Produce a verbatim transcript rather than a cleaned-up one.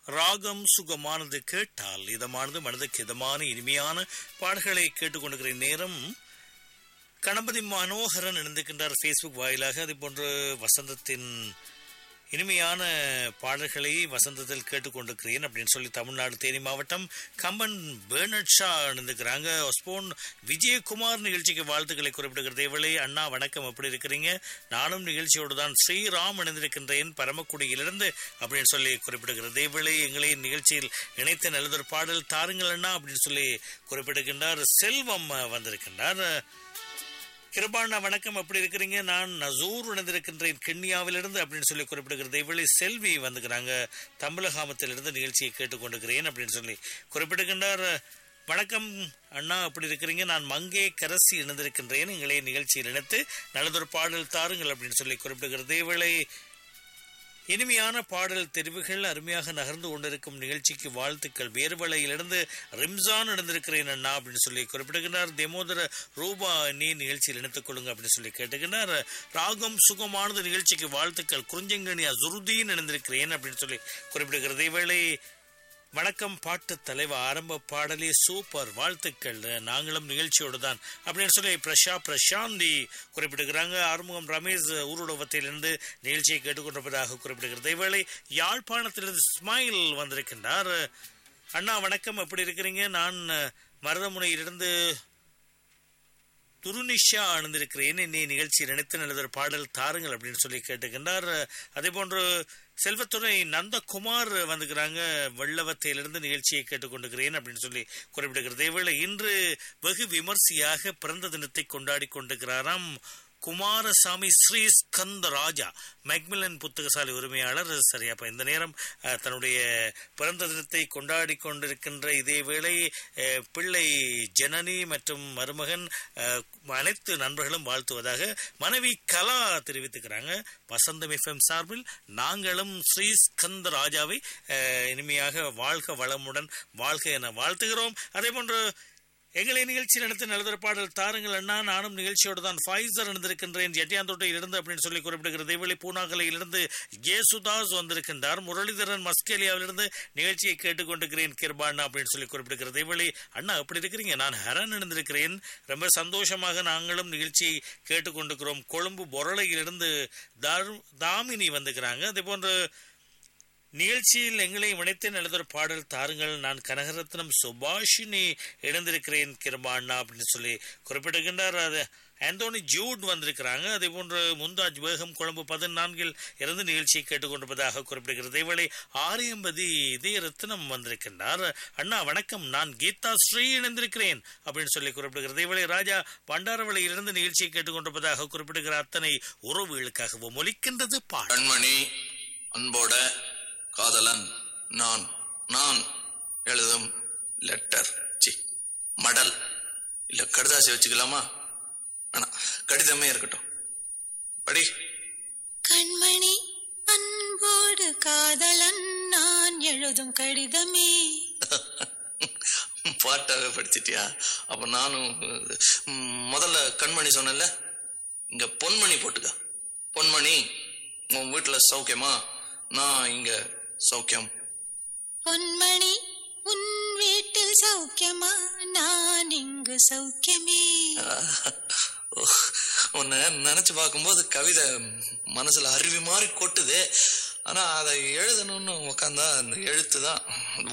ராகம் சுகமானது கேட்டால் இதமானது மனதுக்கு இதமான இனிமையான பாடல்களை கேட்டுக்கொண்டிருக்கிற நேரம் கணபதி மனோகரன் இணைந்திருக்கின்றார் ஃபேஸ்புக் வாயிலாக. அதே போன்று வசந்தத்தின் இனிமையான பாடல்களை வசந்தத்தில் கேட்டுக்கொண்டிருக்கிறேன் அப்படின்னு சொல்லி தமிழ்நாடு தேனி மாவட்டம் கம்பன் பேர்னட் ஷா இணைந்திருக்கிறாங்க. ஒஸ்போன் விஜயகுமார் நிகழ்ச்சிக்கு வாழ்த்துக்களை குறிப்பிடுகிறது. இவளே அண்ணா வணக்கம், எப்படி இருக்கிறீங்க? நானும் நிகழ்ச்சியோடு தான் ஸ்ரீராம் இணைந்திருக்கின்றேன் பரமக்குடியிலிருந்து அப்படின்னு சொல்லி குறிப்பிடுகிறது. இவளே எங்களை நிகழ்ச்சியில் இணைத்த நல்லதொரு பாடல் தாருங்கள் அண்ணா அப்படின்னு சொல்லி குறிப்பிடுகின்றார். செல்வம் வந்திருக்கின்றார். கிருபாண்ணா வணக்கம், எப்படி இருக்கிறீங்க? நான் நசூர் இணைந்திருக்கின்றேன் கிண்ணியாவிலிருந்து அப்படின்னு சொல்லி குறிப்பிடுகிறது. இவளை செல்வி வந்துக்கிறாங்க தம்பலகாமத்திலிருந்து நிகழ்ச்சியை கேட்டுக்கொண்டிருக்கிறேன் அப்படின்னு சொல்லி குறிப்பிடுகின்றார். வணக்கம் அண்ணா, எப்படி இருக்கிறீங்க? நான் மங்கே கரசி இணைந்திருக்கின்றேன், எங்களை நிகழ்ச்சியில் இணைத்து நல்லதொரு பாடல் தாருங்கள் அப்படின்னு சொல்லி குறிப்பிடுகிறது. இவளை இனிமையான பாடல் தெரிவுகள் அருமையாக நகர்ந்து கொண்டிருக்கும் நிகழ்ச்சிக்கு வாழ்த்துக்கள். வேறுவலையிலிருந்து ரிம்சான் இணைந்திருக்கிறேன் அண்ணா அப்படின்னு சொல்லி குறிப்பிடுகிறார். தெமோதர ரூபா நீ நிகழ்ச்சியில் இணைத்துக் கொள்ளுங்க அப்படின்னு சொல்லி கேட்டுக்கிறார். ராகம் சுகமானது நிகழ்ச்சிக்கு வாழ்த்துக்கள். குறிஞ்சங்கனி அசுருதீன் இணைந்திருக்கிறேன் அப்படின்னு சொல்லி குறிப்பிடுகிறது. இவளை வணக்கம் பாட்டு தலைவா, ஆரம்ப பாடலே சூப்பர், வாழ்த்துக்கள், நாங்களும் நிகழ்ச்சியோடு தான் அப்படின்னு சொல்லி பிரஷா பிரசாந்தி குறிப்பிடுகிறாங்க. ஆறுமுகம் ரமேஷ் ஊருடவத்திலிருந்து நிகழ்ச்சியை கேட்டுக்கொண்டிருப்பதாக குறிப்பிடுகிறது. இவளை யாழ்ப்பாணத்திலிருந்து ஸ்மைல் வந்திருக்கின்றார். அண்ணா வணக்கம், எப்படி இருக்கிறீங்க? நான் மருதமுனையிலிருந்து துருனிஷா அணிந்திருக்கிறேன், என்னை நிகழ்ச்சியில் நினைத்து நல்லதொரு பாடல் தாருங்கள் அப்படின்னு சொல்லி கேட்டுக்கின்றார். அதே போன்று செல்வத்துறை நந்தகுமார் வந்துக்கிறாங்க, வெள்ளவத்தையிலிருந்து நிகழ்ச்சியை கேட்டுக்கொண்டிருக்கிறேன் அப்படின்னு சொல்லி குறிப்பிடுகிறது. இவளை இன்று வெகு விமர்சையாக பிறந்த தினத்தை கொண்டாடி கொண்டிருக்கிறாராம் குமாரசாமி ஸ்ரீ ஸ்கந்த ராஜா, மெக்மிலன் புத்தகசாலை உரிமையாளர். சரியாப்ப இந்த நேரம் தன்னுடைய பிறந்த தினத்தை கொண்டாடி கொண்டிருக்கின்ற இதே வேளை பிள்ளை ஜனனி மற்றும் மருமகன் அனைத்து நண்பர்களும் வாழ்த்துவதாக மனைவி கலா தெரிவித்துக்கிறாங்க. வசந்தம் எஃப்எம் சார்பில் நாங்களும் ஸ்ரீ ஸ்கந்த ராஜாவை இனிமையாக வாழ்க வளமுடன் வாழ்க என வாழ்த்துகிறோம். அதே போன்று எங்களை நிகழ்ச்சி நடத்த நல்லதொரு பாடல் தாருங்கள் அண்ணா, நானும் நிகழ்ச்சியோடு தான் ஃபைசர் இருந்திருக்கின்றேன் ஜெட்டியாந்தோட்டையில் இருந்து அப்படின்னு சொல்லி குறிப்பிடுகிறது. இவளை பூனாகலையிலிருந்து ஜேசுதாஸ் வந்திருக்கின்றார். முரளிதரன் மஸ்கேலியாவிலிருந்து நிகழ்ச்சியை கேட்டுக்கொண்டிருக்கிறேன் கிருபாண்ணா அப்படின்னு சொல்லி குறிப்பிடுகிறது. இவளை அண்ணா எப்படி இருக்கிறீங்க? நான் ஹரன் இருந்திருக்கிறேன், ரொம்ப சந்தோஷமாக நாங்களும் நிகழ்ச்சியை கேட்டுக்கொண்டிருக்கிறோம். கொழும்பு பொருளையிலிருந்து தாமினி வந்துக்கிறாங்க. அதே போன்று நிகழ்ச்சியில் எங்களை இணைத்து நல்லதொரு பாடல் தாருங்கள், நான் கனகரத்னம் சுபாஷினி இணைந்திருக்கிறேன் கிருபாண்ணா அப்படின்னு சொல்லி குறிப்பிடுகின்றார். அது ஆந்தோனி ஜூட் வந்திருக்கிறாங்க. அதே போன்று முந்தாஜ் பேகம் கொழும்பு பதினான்கில் இருந்து நிகழ்ச்சியை கேட்டுக்கொண்டிருப்பதாக குறிப்பிடுகிறது. இவளை ஆரியம்பதி இதய ரத்னம் வந்திருக்கின்றார். அண்ணா வணக்கம், நான் கீதா ஸ்ரீ இணைந்திருக்கிறேன் அப்படின்னு சொல்லி குறிப்பிடுகிறது. இவளை ராஜா பண்டாரவளையிலிருந்து நிகழ்ச்சியை கேட்டுக்கொண்டிருப்பதாக குறிப்பிடுகிற அத்தனை உறவுகளுக்காகவும் ஒலிக்கின்றது பாடல். அன்போட காதலன் நான் நான் எழுதும் லெட்டர், சி மடல் இல்ல கடிதாசி வச்சுக்கலாமா? ஆனா கடிதமே இருக்கட்டும், படி. கண்மணி அன்போடு காதலன் நான் எழுதும் கடிதமே. பாட்டாவே படிச்சிட்டியா? அப்ப நானும் முதல்ல கண்மணி சொன்னல, இங்க பொன்மணி போட்டுக்க. பொன்மணி, உன் வீட்டுல சௌக்கியமா? நான் இங்க சௌக்கியம். பொன்மணி, உன் வீட்டில் சௌக்கியமா? நான் இங்கு சௌக்கியமே. உன்னை நினைச்சு பார்க்கும்போது கவிதை மனசுல அருவி மாதிரி கொட்டுது. ஆனா அதை எழுதணும்னு உட்காந்தா அந்த எழுத்துதான்